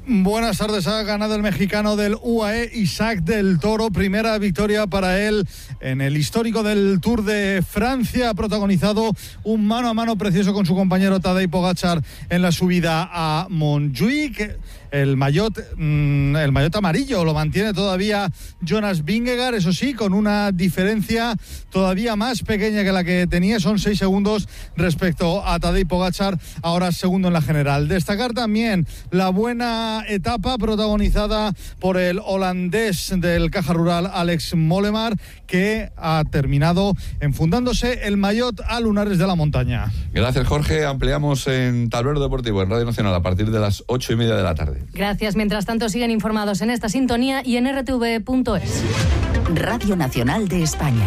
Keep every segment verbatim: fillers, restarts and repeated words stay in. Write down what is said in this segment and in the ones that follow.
Buenas tardes. Ha ganado el mexicano del U A E, Isaac del Toro. Primera victoria para él en el histórico del Tour de Francia. Ha protagonizado un mano a mano precioso con su compañero Tadej Pogačar en la subida a Montjuic. El maillot, mmm, el maillot amarillo lo mantiene todavía Jonas Vingegaard, eso sí, con una diferencia todavía más pequeña que la que tenía. Son seis segundos respecto a Tadej Pogačar, ahora segundo en la general. Destacar también la buena etapa protagonizada por el holandés del Caja Rural, Alex Mollema, que ha terminado enfundándose el maillot a lunares de la montaña. Gracias, Jorge. Ampliamos en Tablero Deportivo, en Radio Nacional, a partir de las ocho y media de la tarde. Gracias. Mientras tanto, siguen informados en esta sintonía y en erre te ve punto es. Radio Nacional de España.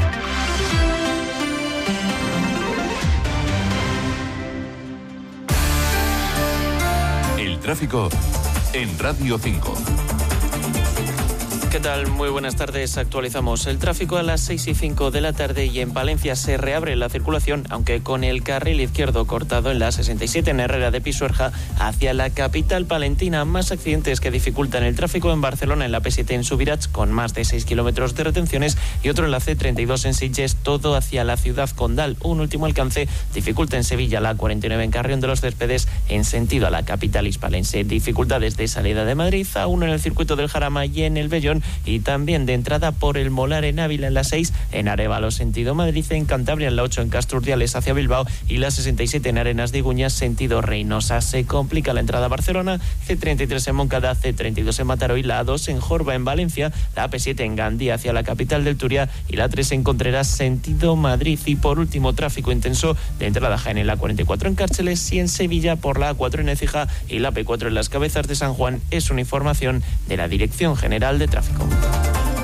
El tráfico en Radio cinco. ¿Qué tal? Muy buenas tardes. Actualizamos el tráfico a las seis y cinco de la tarde y en Palencia se reabre la circulación, aunque con el carril izquierdo cortado en la sesenta y siete en Herrera de Pisuerga hacia la capital palentina. Más accidentes que dificultan el tráfico en Barcelona, en la pe siete en Subirats, con más de seis kilómetros de retenciones, y otro en la ce treinta y dos en Sitges, todo hacia la ciudad condal. Un último alcance dificulta en Sevilla la cuarenta y nueve en Carrión de los Céspedes en sentido a la capital hispalense. Dificultades de salida de Madrid, a uno en el circuito del Jarama y en el Bellón, y también de entrada por el Molar en Ávila en la seis, en Arévalo sentido Madrid, en Cantabria en la ocho en Castro Urdiales hacia Bilbao y la sesenta y siete en Arenas de Iguñas sentido Reynosa. Se complica la entrada a Barcelona, ce treinta y tres en Moncada, ce treinta y dos en Mataró y la a dos en Jorba en Valencia, la pe siete en Gandía hacia la capital del Turia y la tres en Contreras sentido Madrid. Y por último, tráfico intenso de entrada a Jaén en la cuarenta y cuatro en Cárceles y en Sevilla por la a cuatro en Écija y la pe cuatro en Las Cabezas de San Juan. Es una información de la Dirección General de Tráfico.